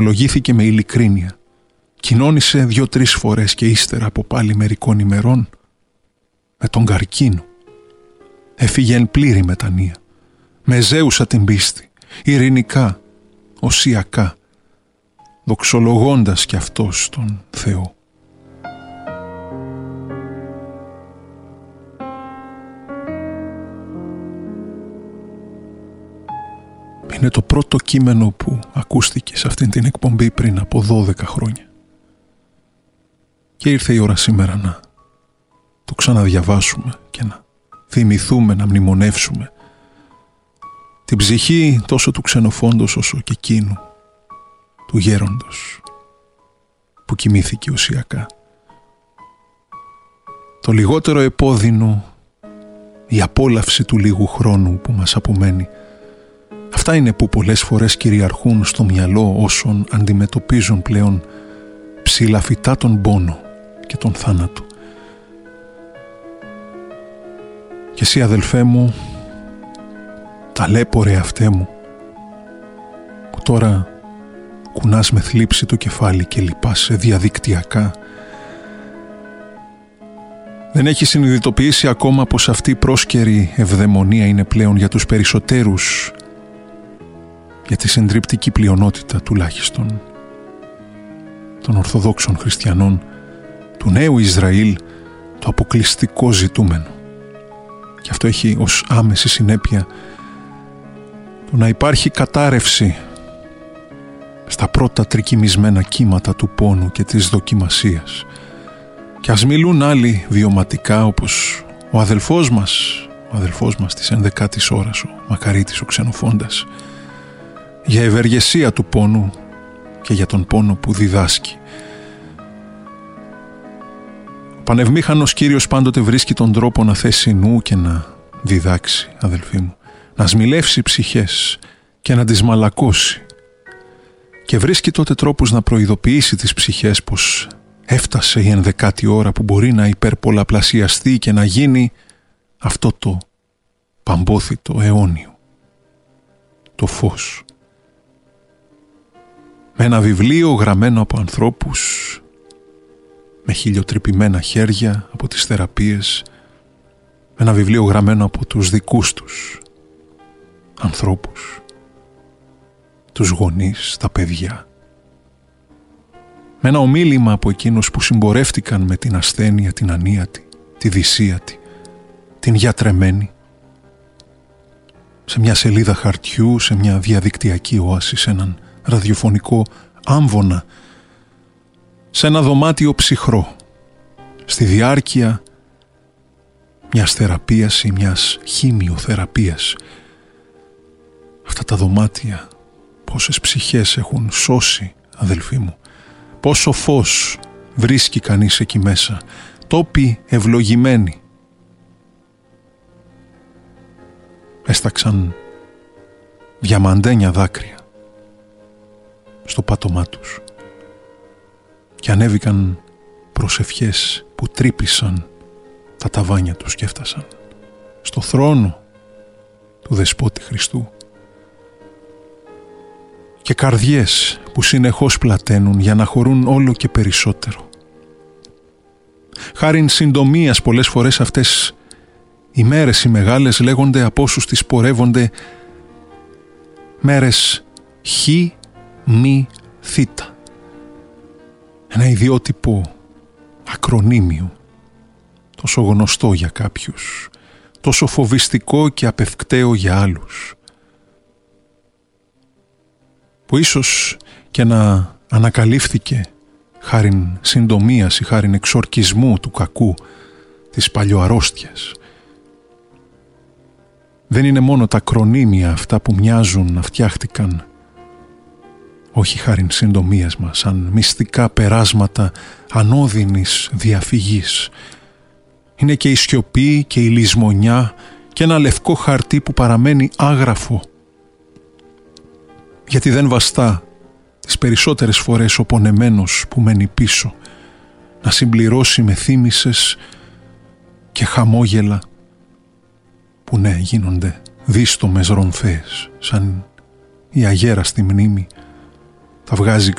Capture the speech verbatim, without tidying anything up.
Λογήθηκε με ειλικρίνεια. Κοινώνησε δυο-τρεις φορές και ύστερα από πάλι μερικών ημερών με τον καρκίνο. Έφυγε εν πλήρη μετανία, με ζέουσα την πίστη, ειρηνικά, οσιακά, δοξολογώντας κι αυτός τον Θεό. Είναι το πρώτο κείμενο που ακούστηκε σε αυτήν την εκπομπή πριν από δώδεκα χρόνια. Και ήρθε η ώρα σήμερα να το ξαναδιαβάσουμε και να θυμηθούμε, να μνημονεύσουμε την ψυχή τόσο του ξενοφόντος όσο και εκείνου του γέροντος που κοιμήθηκε οσιακά. Το λιγότερο επώδυνο, η απόλαυση του λίγου χρόνου που μας απομένει, αυτά είναι που πολλές φορές κυριαρχούν στο μυαλό όσων αντιμετωπίζουν πλέον ψηλαφιτά τον πόνο και τον θάνατο. Και εσύ, αδελφέ μου, ταλέπορε αυτέ μου, που τώρα κουνάς με θλίψη το κεφάλι και λυπάσαι διαδικτυακά, δεν έχει συνειδητοποιήσει ακόμα πως αυτή η πρόσκαιρη ευδαιμονία είναι πλέον για τους περισσότερους, για τη συντριπτική πλειονότητα τουλάχιστον των Ορθοδόξων Χριστιανών του νέου Ισραήλ, το αποκλειστικό ζητούμενο. Και αυτό έχει ως άμεση συνέπεια το να υπάρχει κατάρρευση στα πρώτα τρικυμισμένα κύματα του πόνου και της δοκιμασίας. Και ας μιλούν άλλοι βιωματικά, όπως ο αδελφός μας, ο αδελφός μας της ενδεκάτης ώρας, ο Μακαρίτης ο Ξενοφόντας, για ευεργεσία του πόνου και για τον πόνο που διδάσκει. Ο πανευμήχανος Κύριος πάντοτε βρίσκει τον τρόπο να θέσει νου και να διδάξει, αδελφοί μου, να σμιλεύσει ψυχές και να τις μαλακώσει. Και βρίσκει τότε τρόπους να προειδοποιήσει τις ψυχές πως έφτασε η ενδεκάτη ώρα που μπορεί να υπερπολαπλασιαστεί και να γίνει αυτό το παμπόθητο αιώνιο, το φως. Με ένα βιβλίο γραμμένο από ανθρώπους με χιλιοτρυπημένα χέρια από τις θεραπείες, με ένα βιβλίο γραμμένο από τους δικούς τους ανθρώπους, τους γονείς, τα παιδιά, με ένα ομίλημα από εκείνους που συμπορεύτηκαν με την ασθένεια, την ανίατη, τη δυσίατη, την γιατρεμένη, σε μια σελίδα χαρτιού, σε μια διαδικτυακή όαση, σε έναν ραδιοφωνικό άμβονα, σε ένα δωμάτιο ψυχρό, στη διάρκεια μιας θεραπείας ή μιας χημειοθεραπείας. Αυτά τα δωμάτια, πόσες ψυχές έχουν σώσει, αδελφοί μου, πόσο φως βρίσκει κανείς εκεί μέσα, τόποι ευλογημένοι. Έσταξαν διαμαντένια δάκρυα στο πάτωμά τους και ανέβηκαν προσευχές που τρύπησαν τα ταβάνια τους και έφτασαν στο θρόνο του Δεσπότη Χριστού, και καρδιές που συνεχώς πλαταίνουν για να χωρούν όλο και περισσότερο. Χάριν συντομίας πολλές φορές αυτές οι μέρες οι μεγάλες λέγονται από όσους τις πορεύονται μέρες χ, μη, θήτα. Ένα ιδιότυπο ακρονίμιο, τόσο γνωστό για κάποιους, τόσο φοβιστικό και απευκταίο για άλλους, που ίσως και να ανακαλύφθηκε χάριν συντομίας ή χάριν εξορκισμού του κακού, της παλιοαρρώστιας. Δεν είναι μόνο τα ακρονίμια αυτά που μοιάζουν να φτιάχτηκαν, όχι χάριν συντομίας μας, σαν μυστικά περάσματα ανώδυνης διαφυγής. Είναι και η σιωπή και η λησμονιά και ένα λευκό χαρτί που παραμένει άγραφο, γιατί δεν βαστά τις περισσότερες φορές ο πονεμένος που μένει πίσω να συμπληρώσει με θύμησες και χαμόγελα που ναι γίνονται δίστομες ρομφές, σαν η αγέραστη μνήμη, τα βγάζει